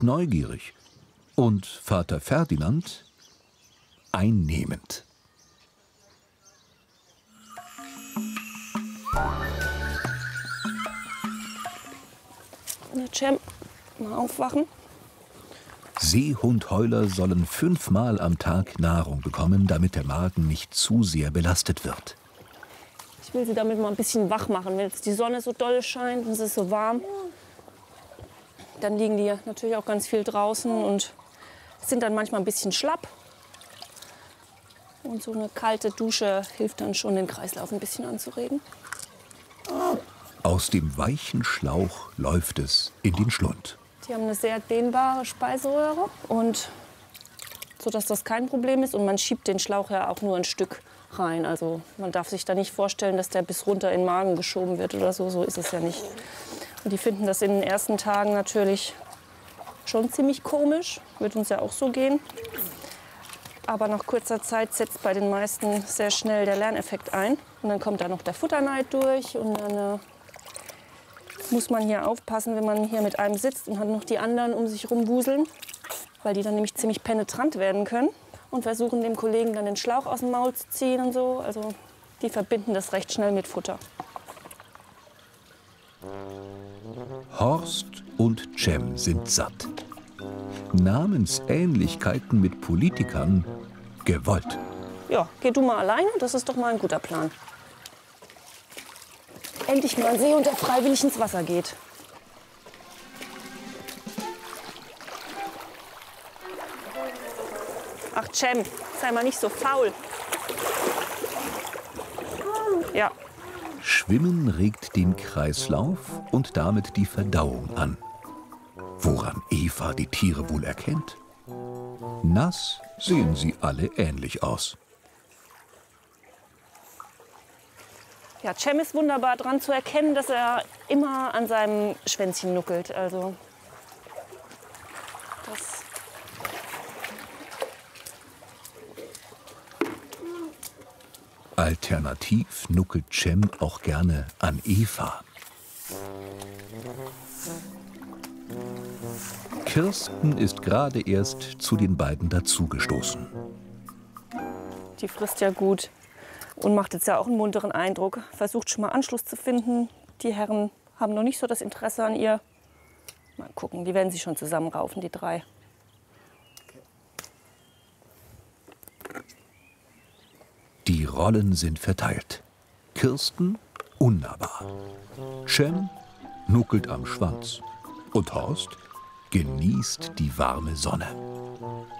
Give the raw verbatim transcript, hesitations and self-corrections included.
ist neugierig und Vater Ferdinand einnehmend. Na, Cem, mal aufwachen. Seehundheuler sollen fünfmal am Tag Nahrung bekommen, damit der Magen nicht zu sehr belastet wird. Ich will sie damit mal ein bisschen wach machen. Wenn jetzt die Sonne so doll scheint und es ist so warm, dann liegen die natürlich auch ganz viel draußen und sind dann manchmal ein bisschen schlapp. Und so eine kalte Dusche hilft dann schon, den Kreislauf ein bisschen anzuregen. Aus dem weichen Schlauch läuft es in den Schlund. Die haben eine sehr dehnbare Speiseröhre, und sodass das kein Problem ist. Und man schiebt den Schlauch ja auch nur ein Stück rein. Also man darf sich da nicht vorstellen, dass der bis runter in den Magen geschoben wird oder so. So ist es ja nicht. Und die finden das in den ersten Tagen natürlich schon ziemlich komisch. Wird uns ja auch so gehen. Aber nach kurzer Zeit setzt bei den meisten sehr schnell der Lerneffekt ein. Und dann kommt da noch der Futterneid durch. Und dann äh, muss man hier aufpassen, wenn man hier mit einem sitzt und hat noch die anderen um sich rumwuseln. Weil die dann nämlich ziemlich penetrant werden können. Und versuchen dem Kollegen dann den Schlauch aus dem Maul zu ziehen und so. Also die verbinden das recht schnell mit Futter. Horst und Cem sind satt. Namensähnlichkeiten mit Politikern gewollt. Ja, geh du mal alleine, das ist doch mal ein guter Plan. Endlich mal ein Seehund, der freiwillig ins Wasser geht. Ach, Cem, sei mal nicht so faul. Ja. Schwimmen regt den Kreislauf und damit die Verdauung an. Woran Eva die Tiere wohl erkennt? Nass sehen sie alle ähnlich aus. Ja, Cem ist wunderbar dran zu erkennen, dass er immer an seinem Schwänzchen nuckelt. Also das Alternativ nuckelt Cem auch gerne an Eva. Kirsten ist gerade erst zu den beiden dazugestoßen. Die frisst ja gut und macht jetzt ja auch einen munteren Eindruck. Versucht schon mal Anschluss zu finden. Die Herren haben noch nicht so das Interesse an ihr. Mal gucken, die werden sich schon zusammenraufen, die drei. Die Rollen sind verteilt. Kirsten unnahbar. Cem nuckelt am Schwanz. Und Horst genießt die warme Sonne.